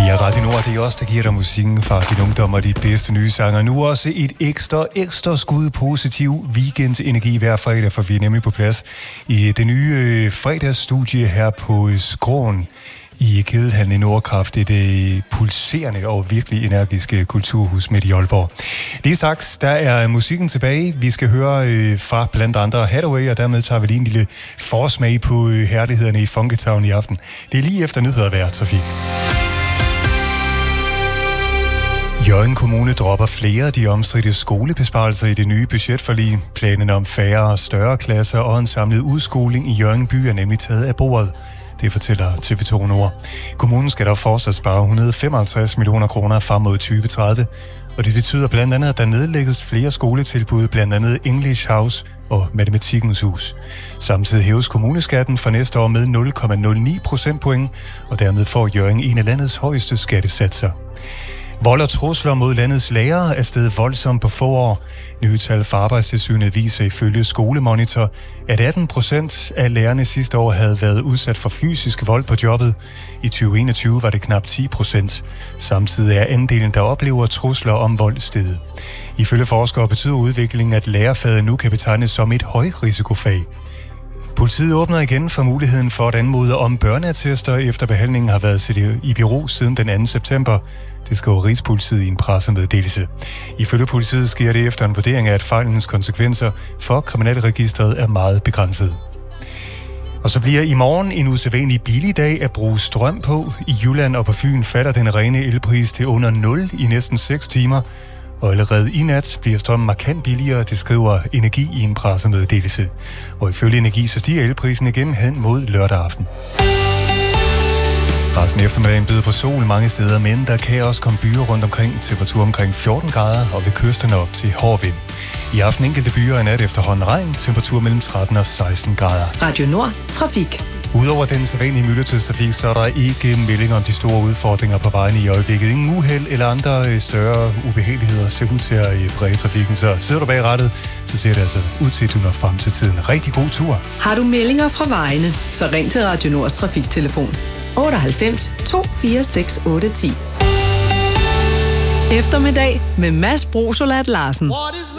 Ja, Radio Nord, det er også der giver dig musikken fra din ungdom og de bedste nye sanger. Nu også et ekstra skud positiv weekendenergi hver fredag, for vi er nemlig på plads i det nye fredagsstudie her på Skråen i Kedelhallen i Nordkraft, et pulserende og virkelig energiske kulturhus midt i Aalborg. Lige straks, der er musikken tilbage. Vi skal høre fra blandt andre Hathaway, og dermed tager vi lige en lille forsmag på herlighederne i Funketown i aften. Det er lige efter nyheder hver trafik. Hjørring Kommune dropper flere af de omstridte skolebesparelser i det nye budgetforlig. Planen om færre og større klasser og en samlet udskoling i Hjørring by er nemlig taget af bordet. Det fortæller TV2 Nord. Kommunen skal dog fortsat spare 155 millioner kroner frem mod 2030, og det betyder blandt andet, at der nedlægges flere skoletilbud, blandt andet English House og Matematikkens Hus. Samtidig hæves kommuneskatten for næste år med 0,09 procentpoint, og dermed får Hjørring en af landets højeste skattesatser. Vold og trusler mod landets lærere er steget voldsomt på få år. Nye tal fra Arbejdstilsynet viser ifølge Skolemonitor, at 18% af lærerne sidste år havde været udsat for fysisk vold på jobbet. I 2021 var det knap 10%. Samtidig er andelen, der oplever trusler om vold, steget. Ifølge forskere betyder udviklingen, at lærerfaget nu kan betegnes som et højrisikofag. Politiet åbner igen for muligheden for at anmode om børneattester, efter behandlingen har været sat i bero siden den 2. september. Det skriver Rigspolitiet i en pressemeddelelse. Ifølge politiet sker det efter en vurdering af, at fejlens konsekvenser for kriminalregistret er meget begrænset. Og så bliver i morgen en usædvanlig billig dag at bruge strøm på. I Jylland og på Fyn falder den rene elpris til under 0 i næsten 6 timer. Og allerede i nat bliver strømmen markant billigere, det skriver Energi i en pressemeddelelse. Og ifølge Energi så stiger elprisen igen hen mod lørdag aften. Resten af eftermiddagen byder på sol mange steder, men der kan også komme byer rundt omkring. Temperatur omkring 14 grader og ved kysterne op til hård vind. I aften enkelte byer er nat efterhånden regn, temperatur mellem 13 og 16 grader. Radio Nord, trafik. Udover den sædvanlige myldretidstrafik, så er der ikke meldinger om de store udfordringer på vejen i øjeblikket. Ingen uheld eller andre større ubehageligheder ser ud til at præge trafikken. Så sidder du bag rattet, så ser det altså ud til, at du når frem til tiden. Rigtig god tur. Har du meldinger fra vejene, så ring til Radio Nords trafiktelefon 98 246 810. Eftermiddag med Mads Brosolat Larsen.